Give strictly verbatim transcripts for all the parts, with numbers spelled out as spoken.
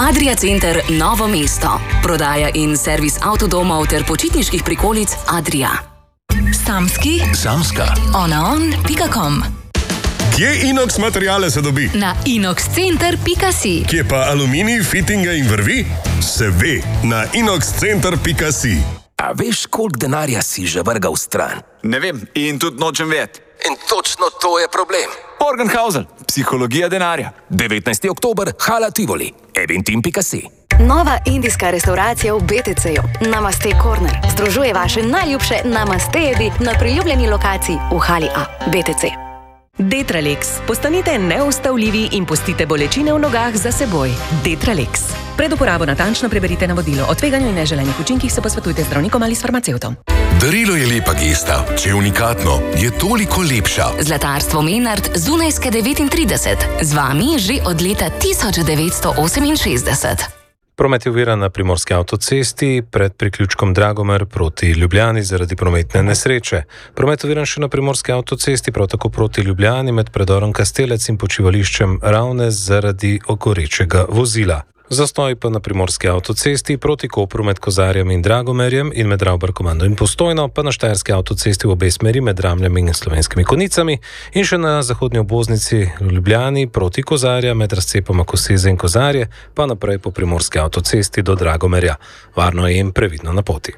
Adria Center Novo mesto. Prodaja in servis avtodomov ter počitniških prikolic Adria. Samski. Samska. onaon pika com. Kje inox materiale se dobi? Na inox center pika si. Kje pa aluminij, fitinga in vrvi? Se ve, na inox center pika si. A veš, koliko denarja si že vrgal stran? Ne vem in tudi nočem vedeti. In točno to je problem. Morgenhausen, psihologija denarja. devetnajsti oktober, Hala Tivoli, eventim pika si. Nova indijska restauracija v B T C-ju, Namaste Corner, združuje vaše najljubše namaste jedi na priljubljeni lokaciji v Hali A, B T C. Detralex. Postanite neustavljivi in pustite bolečine v nogah za seboj. Detralex. Pred uporabo natančno preberite navodilo. O tveganju in neželenih učinkih se posvetujte z zdravnikom ali s farmacevtom. Darilo je lepa gesta. Če je unikatno, je toliko lepša. Zlatarstvo Menard, Zunajske devetintrideset. Z vami že od leta tisoč devetsto oseminšestdeset. Promet je oviran na primorski avtocesti pred priključkom Dragomer proti Ljubljani zaradi prometne nesreče. Promet je oviran še na primorski avtocesti, prav tako proti Ljubljani med predorom Kastelec in počivališčem Ravne zaradi ogorečega vozila. Zastoj pa na primorski avtocesti proti Kopru med Kozarjem in Dragomerjem in med Ravbarkomando in Postojno, pa na štajerski avtocesti v obe smeri med Ramljami in Slovenskimi Konicami in še na zahodnji obvoznici v Ljubljani proti Kozarja med razcepoma Koseze in Kozarje, pa naprej po primorski avtocesti do Dragomerja. Varno je in previdno na poti.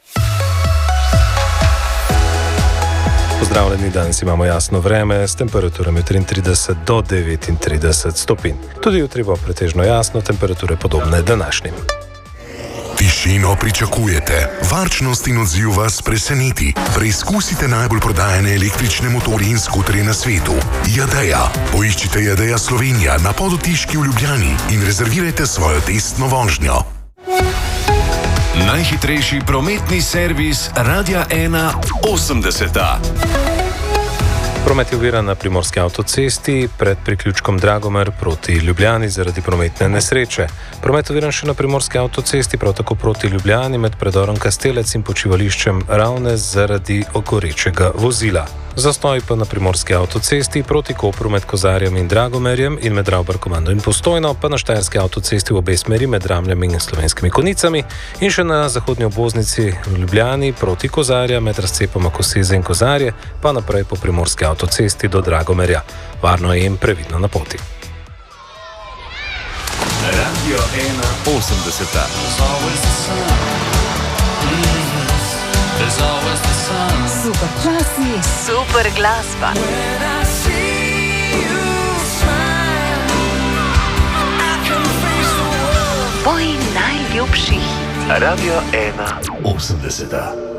Pozdravljeni, danes imamo jasno vreme s temperaturami triintrideset do devetintrideset stopinj. Tudi jutri bo pretežno jasno, temperature podobne današnjim. Tišino pričakujete, varčnost in odziv vas preseneti. Preizkusite najbolj prodajane električne motorje in skuterje na svetu. Jadeja. Poiščite Jadeja Slovenija na Podotiški v Ljubljani in rezervirajte svojo testno vožnjo. Najhitrejši prometni servis Radia ena osemdeseta. Promet je oviran na primorski avtocesti pred priključkom Dragomer proti Ljubljani zaradi prometne nesreče. Promet je oviran še na primorski avtocesti, prav tako proti Ljubljani med predorom Kastelec in počivališčem Ravne zaradi ogorečega vozila. Zastoj pa na primorski avtocesti proti Kopru med Kozarjem in Dragomerjem in med Ravbarkomando in Postojno, pa na štajerski avtocesti v obe smeri med Ramljami in Slovenskimi Konicami in še na zahodnji obvoznici v Ljubljani proti Kozarja med razcepoma Koseze in Kozarje, pa naprej po primorski avtocesti do Dragomerja. Varno je in previdno na poti. Radio ena osemdeseta. Super časi, super glasba. Tvoj najljubši hit. Radio ena osemdeseta.